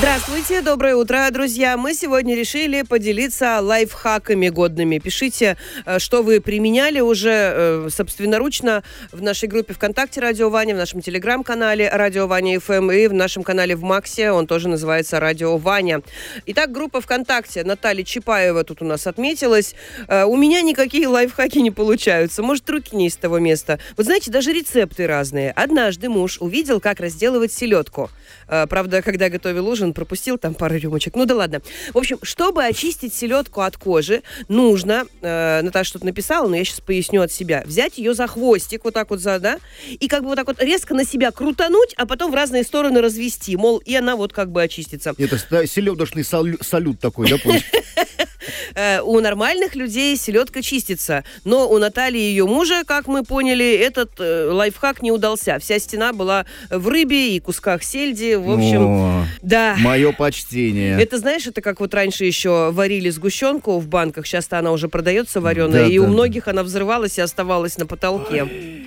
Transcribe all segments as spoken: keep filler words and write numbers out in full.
Здравствуйте, доброе утро, друзья. Мы сегодня решили поделиться лайфхаками годными. Пишите, что вы применяли уже собственноручно в нашей группе ВКонтакте «Радио Ваня», в нашем телеграм-канале «Радио Ваня эф эм» и в нашем канале в Максе, он тоже называется «Радио Ваня». Итак, группа ВКонтакте. Наталья Чапаева тут у нас отметилась. У меня никакие лайфхаки не получаются. Может, руки не из того места. Вот знаете, даже рецепты разные. Однажды муж увидел, как разделывать селедку. Правда, когда готовил ужин, пропустил там пару рюмочек. Ну да ладно. В общем, чтобы очистить селедку от кожи, нужно, э, Наташа тут написала, но я сейчас поясню от себя, взять ее за хвостик, вот так вот, за, да, и как бы вот так вот резко на себя крутануть, а потом в разные стороны развести, мол, и она вот как бы очистится. Это да, селедочный салю- салют такой, да, помнишь? У нормальных людей селедка чистится, но у Натальи и ее мужа, как мы поняли, этот э, лайфхак не удался. Вся стена была в рыбе и кусках сельди, в общем, О, да. Мое почтение. Это, знаешь, это как вот раньше еще варили сгущенку в банках, сейчас-то она уже продается вареная, да, и да, у многих она взрывалась и оставалась на потолке.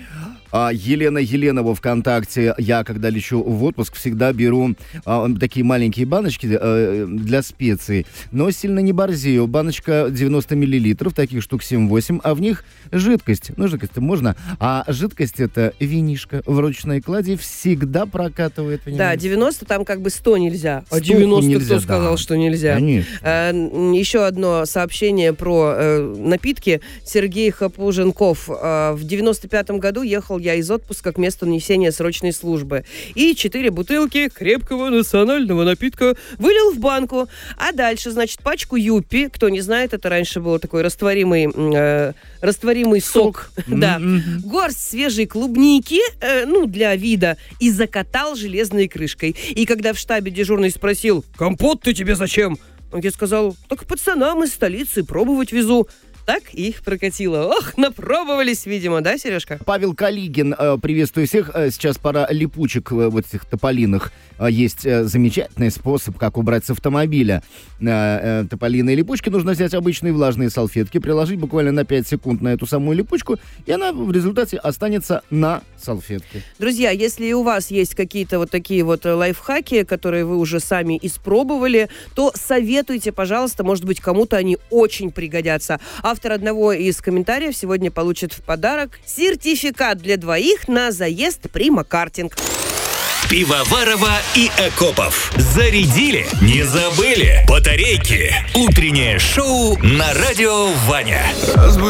А Елена Еленова ВКонтакте. Я, когда лечу в отпуск, всегда беру а, такие маленькие баночки а, для специй, но сильно не борзею. Баночка девяносто миллилитров, таких штук семь-восемь, а в них жидкость. Ну, жидкость можно, а жидкость это винишко в ручной клади всегда прокатывает. Да, девяносто, там как бы сто нельзя. А девяносто нельзя, кто сказал, да. что нельзя? Конечно. А, еще одно сообщение про э, напитки. Сергей Хапуженков. А, в девяносто пятом году ехал я из отпуска к месту несения срочной службы. И четыре бутылки крепкого национального напитка вылил в банку. А дальше, значит, пачку юппи. Кто не знает, это раньше был такой растворимый, э, растворимый сок. Сок. Да. Горсть свежей клубники, э, ну, для вида, и закатал железной крышкой. И когда в штабе дежурный спросил: «Компот ты тебе зачем?» Я сказал: «Так пацанам из столицы пробовать везу». Так и их прокатило. Ох, напробовались, видимо, да, Сережка? Павел Калигин, э, приветствую всех. Э, Сейчас пора липучек э, вот этих тополиных. Э, Есть э, замечательный способ, как убрать с автомобиля э, э, тополиные липучки. Нужно взять обычные влажные салфетки, приложить буквально на пять секунд на эту самую липучку, и она в результате останется на салфетке. Друзья, если и у вас есть какие-то вот такие вот лайфхаки, которые вы уже сами испробовали, то советуйте, пожалуйста, может быть, кому-то они очень пригодятся. Автор одного из комментариев сегодня получит в подарок сертификат для двоих на заезд «Прима-картинг». Пивоварова и Акопов. Зарядили? Не забыли? Батарейки. Утреннее шоу на радио Ваня.